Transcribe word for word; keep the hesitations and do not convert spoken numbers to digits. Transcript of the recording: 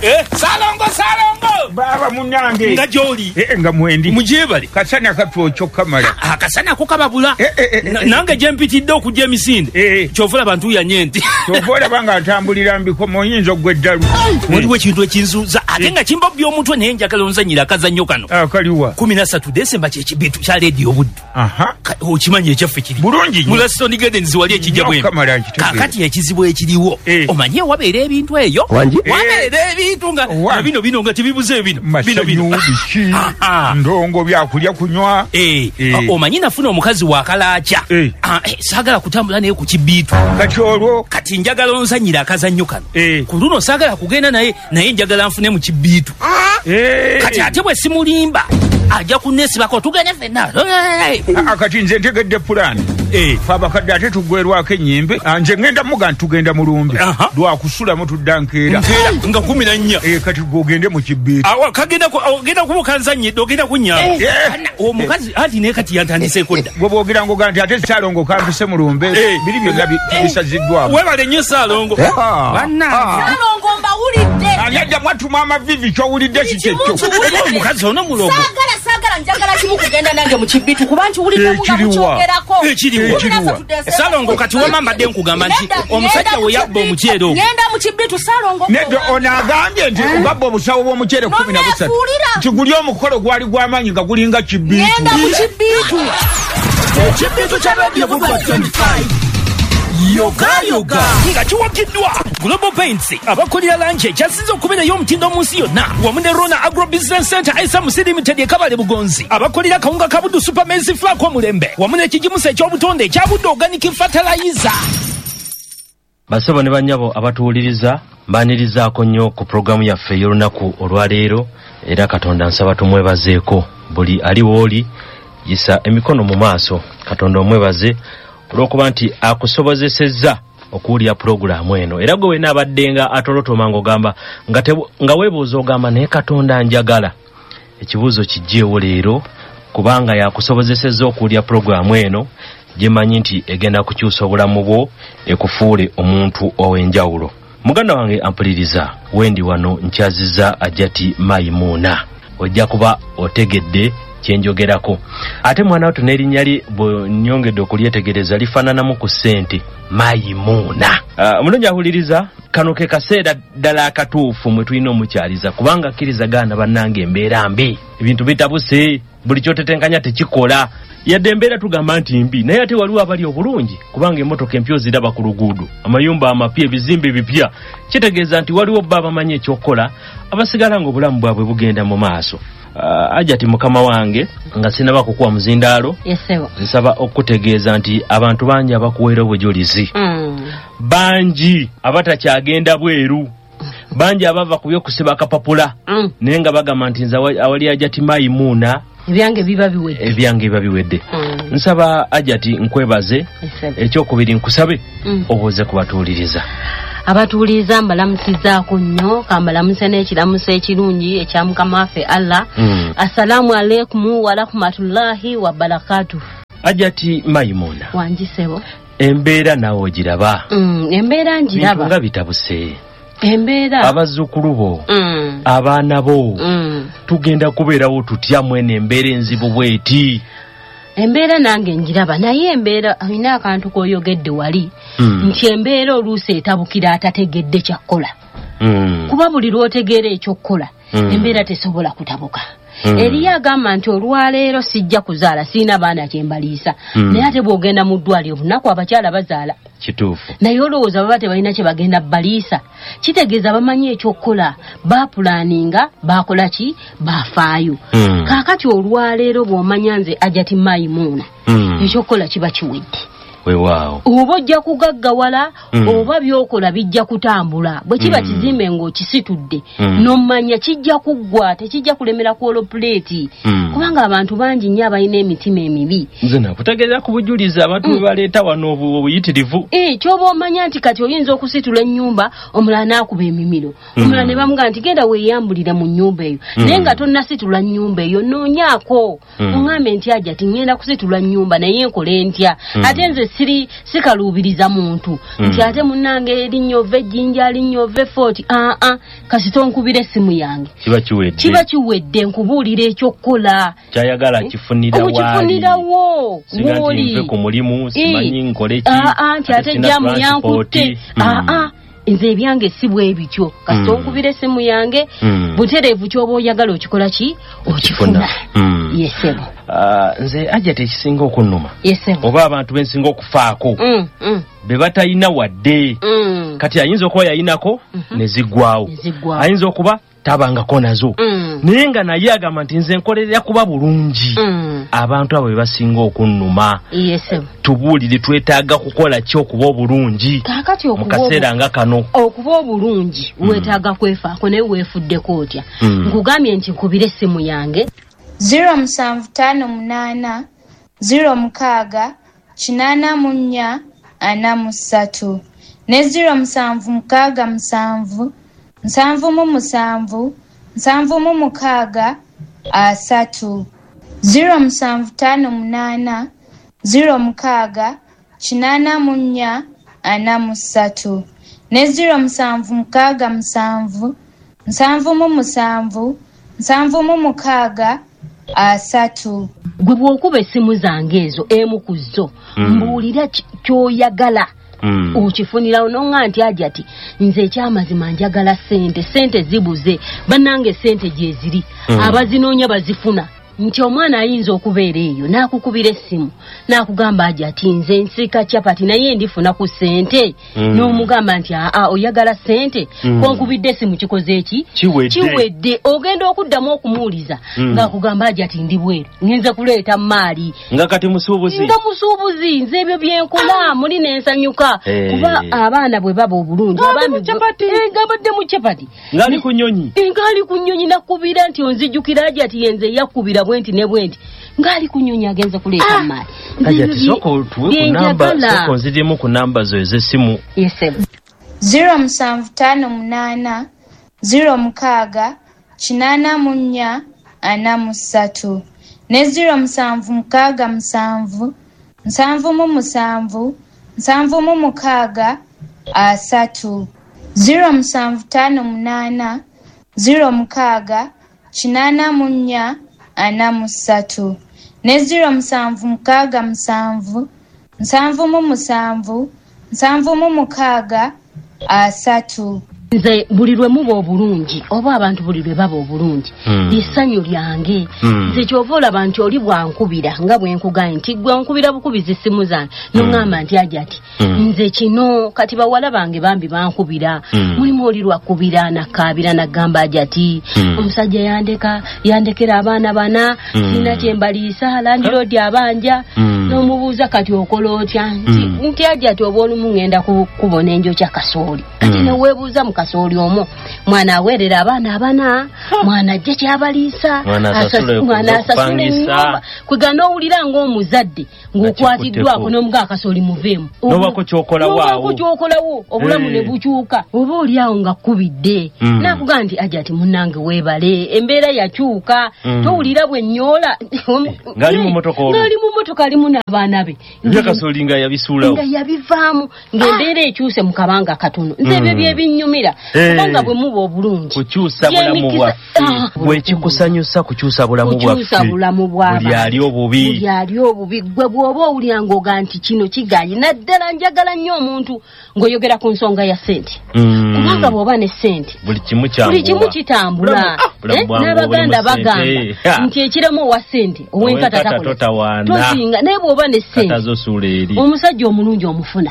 Eh, salongo salongo. Baba munange. Nga joli. Eh nga mwendi. Mujebale. Kasana katwocho kamala. Ah, kasana ko kababula. Eh, eh, eh, nange jempitidde okujja emisinde. Eh. Kyovula bantu yanyenti. Kyovula banga atambulira mbiko moyinzo gweddalu. Waliwo ekintu ekinzuza ate nga kimba by'omutwe naye njagala onzanyira akazannyo kano. Akaliwa. kumi na ssatu Desemba kyekibitu kya Radio Buddu. Aha. Okimanyi ekyaffe kiri. Bulungi. Mulaston Gardens wali ekijja bwe. Kakati ekizibu ekiriwo. Omanye wabeera ebintu eyo. Wabeera ebintu nga bino bino nga tibibuze bino. Bino bino. Ndongo byakulya kunywa. Eh. Omanyi nafuna omukazi wa kalaacha. Saagala kutambula naye ku kibitu. Kati olwo kati njagala onzanyira akazannyo kano. Ku luno saagala kugenda naye naye njagala nfune mu kibitu. Kati ate bwe simulimba ajja kuneesibako tugende ffenna. Akati nze ntegedde pulaani. Fe abakadde ate tuggwerwako ennyimbe nje ngenda muga ntugenda mulumbe lwakusulamu tudda nkeera nga kumi na nnya kati gwogende mu kibiitu ogenda kubukanzanyidde ogenda kunyamba omukazi anti naye kati yantandiseeko dda gwe boogera ngoga nti ate Saalongo kampise mulumbe biri byonna bisaziddwamu webale nnyo Saalongo Saalongo mbawulidde ani ajja mwatuma amavivi kyowulidde kikekyo omukazi ono mulogo saagala saagala njagala kimu kugenda nange mu kibiitu kuba nti wulidde nga mukyogerako ekiriwo Saalongo kati wamambadde nkugamba nti omusajja we yabba omuceere ogwo ngenda mu kibiitu Saalongo nedda ono agambye nti ogabba obusawo bw'omuceere kumi na busatu nti guli omukolo gwali gw'amaanyi nga gulinga kibiitu ngenda mu kibiitu ekibiitu kya Radio Buddu twenty-five yoga yoga nga kiwakiddwa Global Paints abakulira lanche kyasize okubeerayo omutindo mu nsi yonna wamu ne Rona Agro Business Center Isa Musi Limited ekabale Bugonzi abakulira kawunga kabuddu Super Maize Flour Mulembe wamu n'ekigimusa ekyobutonde ekyabuddu Organic Fertilizer. Basabo ne banyabo abatuuliriza mbanirizaako nnyo ku programu yaffe y'olunaku olwaleero era Katonda nsaba tumwebazeeko buli ali wooli yisa emikono mu maaso Katonda omwebaze olw'okuba nti akusobozesezza okuwulira pulogulaamu eno era gwe wena abaddenga atolotoma ng'ogamba nga, nga weebuuza ogamba naye Katonda njagala ekibuuzo kijjeewo leero kubanga yakusobozesezza okuwulira pulogulaamu eno gyemanyi nti egenda kukyusa obulamu bwo ekufuule omuntu ow'enjawulo. Muganda wange ampuliriza wendi wano nkyazizza Ajati Mayimuuna ojja kuba otegedde kyenjogerako ate mwana watu n'erinnya lye bwe nnyongedde okulyetegereza lifaananamu ku ssente Mayimuuna. Uh, mulungi ahuliriza kano ke kaseera ddala akatuufu mwe tulina omukyaliza kubanga akkirizagana bannange embeera mbi ebintu bitabuse buli kyotetenkanya tekikola yadde embeera tugamba nti mbi naye ate waliwo abali obulungi kubanga emmotoka empyo ziraba ku luguudo amayumba amapya ebizimbe bipya kitegeeza nti waliwo bba abamanyi ekyokukola abasigala nga obulamu bwabwe bugenda mu maaso. Uh, Ajati mukama wange nga sinaba kukuwa muzindaalo yesewo nsaba okutegeeza nti abantu bangi abakuweera obujulizi mm. bangi abatakyagenda bweru bangi abava ku by'okusiba akapapula mm. naye nga bagamba nti nze awali Ajati Mayimuuna ebyange biba biwedde ebyange biba biwedde mm. nsaba Ajati nkwebaze ekyokubiri nkusabe mm. obuuze kubatuuliriza abatuuliza mbalamusizaako nnyo kambalamuse n'ekiramuso ekirungi ekya mukama waffe Allah mm. assalamu alaikum wa rahmatullahi wa barakatuh. Ajati Mayimuuna wanjisebo embeera nawe ogiraba mm. embeera njiraba nga bitabuse embeera abazzukulu bo mm. abaana bo mm. tugenda kubeerawo tutya mwene embeera enzibu bweti embeera nange njiraba naye embeera alina akantu koyogedde wali mm. nti embeera oluusi etabukira atategedde kyakkola mm. kuba buli lwotegeera ekyokkola mm. embeera tesobola kutabuka mm. eriyo agamba nti olwaleero sijja kuzaala siina baana kyembaliisa mm. naye ate bw'ogenda mu ddwaliro bunaku abakyala bazaala kituufu naye olowooza baba tebalina kye bagenda baliisa kitegeeza bamanyi ekyokkola baapulaaninga baakola ki baafaayo mm. kaakati olwaleero bw'omanya nze Ajati Mayimuuna mm. ekyokkola kiba kiwedde weewaawo oba ojja kugaggawala mm. oba byokola bijja kutambula bwe kiba mm. kizimbe ng'okisitudde mm. n'omanya kijja kuggwa tekijja kulemera kwolo puleeti mm. kubanga abantu bangi nnyo abalina emitima emibi nze nakutegeeza ku bujulizi abantu mm. baleeta wano obuyitirivu eh ky'oba omanya nti kati oyinza okusitula ennyumba omulala n'akuba emimiro mm. omulala ne bamugamba nti genda weeyambulira mu nnyumba eyo mm. naye nga tonnasitula nnyumba eyo noonyaako mm. oŋŋambe nti Ajati ngenda kusitula nnyumba naye nkole ntya mm. ate nze siri sikalubiriza muntu Mm. nti ate munnange erinyove jinja linyove forty ah ah kasito nkubire simu yange kiba kiwedde kiba kiwedde nkubuulira ekyokukola kyayagala kifunira wali okukifunirawo woli ku mulimu simanyi nkole ki ah ah nti ate jamu yankutte ah ah nze ebyange si bwe bityo kasito Mm. nkubire simu yange Mm. butereevu ky'oba oyagala okikola ki okifuna Mm. yesebo Ah, nze ajja tekisinga okunnuma yesebo oba abantu bensinga okufaako mm, mm, be batalina wadde mm. kati ayinza okuba yayinako Mhm. ne ziggwawo Ne ziggwawo. ayinza okuba tabangako nazo Mm. naye nga naye agamba nti nze nkolerera kuba bulungi Mm. abantu abo be basinga okunnuma yesebo tubuulire twetaaga kukola ki okuba obulungi kaakati mu okuba kaseera nga kano okuba obulungi weetaaga kwefaako naye weefuddeko otya Mm. nkugambye nti nkubire essimu yange ziro musanvu ttaano munaana ziro mukaaga kinaana mu nnya ana mu ssatu ne ziro musanvu mukaaga musanvu nsanvu mu musanvu nsanvu mu mukaaga asatu ziro musanvu ttaano munaana ziro mukaaga kinaana mu nnya ana mu ssatu ne ziro musanvu mukaaga musanvu nsanvu mu musanvu nsanvu mu mukaaga asatu gwe bw'okuba essimu zange ezo emu ku zo Mm. mbuulira ki- ky'oyagala Mm. okifunira ononga nti ajja ati nze ekyamazima njagala sente sente zibuze bannange sente gye ziri Mm. abazinoonya bazifuna nti omwana ayinza okubeera eyo n'akukubira essimu n'akugamba ajja ati nze nsika capati naye ndifuna ku sente Mm. n'omugamba nti aa oyagala sente Mm. konkubidde essimu kikoze eki Kiwedde. kiwedde ogenda okuddamu okumuwuliza Mm. ng'akugamba ajja ati ndi bweru ngenze kuleeta maali nga kati musuubuzi nga musuubuzi nze ebyo byenkola muli nensanyuka Eh. kuba abaana bwe baba obulungi Nga abaami mu capati. Eh, nga badde mu capati ngaali ku nnyonyi ngaali ku nnyonyi nakubira nti onzijjukira ajja ati yenze yakkubira bwenti ne bwenti ngaali ku nnyonyi agenze kuleeta maali kajja tisooka otuwe ku namba sooka onziriemu ku namba zo ez'essimu yesebo ziro musanvu ttaano munaana ziro mukaaga kinaana mu nnya ana mu ssatu ne ziro musanvu mukaaga musanvu nsanvu mu musanvu nsanvu mu mukaaga asatu ziro musanvu ttaano munaana ziro mukaaga kinaana mu nnya ana mu ssatu ne ziro musanvu mukaaga musanvu nsanvu mu musanvu nsanvu mu mukaaga asatu nze buli lwe muba obulungi oba abantu buli lwe baba obulungi Mm. lissanyu lyange Mm. nze kyova olaba nti oli bwankubira nga bwe nkugaye nti gwe nkubira bukubiza essimu zange noŋŋamba nti ajja ati Mm. nze kino kati bawala bange bambi bankubira Mm. mulimu oli lwakubira nakaabira nagamba ajja ati Mm. omusajja yandeka yandekera abaana bana Mm. sirina kyembaliisa landiroodi abanja Mm. n'omubuuza kati okola otya nti Mm. nti ajja ati oba olumu ŋŋenda ku- kubona enjokya kasooli kati Mm. neweebuuza mu kasooli omwo mwana aweerera abaana abana mwana ajje kyabaliisa Mwana asasule asas- mwana asasule okupangisa. ennyumba kwega n'owulira ng'omuzadde ng'okwatiddwako kikutteko. n'omuga akasooli muveemu N'obaako ky'okolawo awo. n'obaako ky'okolawo obulamu Eh. ne bukyuka oba oli awo nga kkubidde Mm. nakugaa nti ajja ati munnange weebale embeera yakyuka Mm. towulira bwe nnyola Ng'ali mu mmotoka olwo. ng'ali mu mmotoka alimu n'abaana be byakasooli nga yabisuulawo nga yabivaamu ng'embeera ekyuse mu kabanga katono nze ebyo Mm. bye binnyumira Eh. kubanga bwe muba obulungi kukyusa bulamu Gyemikisa- bwaffe Ah, bwe kikusanyusa kukyusa bulamu kukyusa bwaffe bulamu bw'abantu. buli ali obubi buli ali obubi gwe bw'oba owulira ng'oga nti kino kigayi naddala njagala nnyo omuntu ng'oyogera ku nsonga ya ssente Mm. kubanga bw'oba ne ssente buli kimu kyanguwa. buli kimu kitambula Bulamu- ah, bulamu Eh, bwangu n'abaganda obulimu ssente. bagamba Ha. nti ekiremu owa ssente ow'enkata Ow'enkata takola totawaana. tosinga naye bw'oba ne ssente katazo suula eri omusajja omulungi omufuna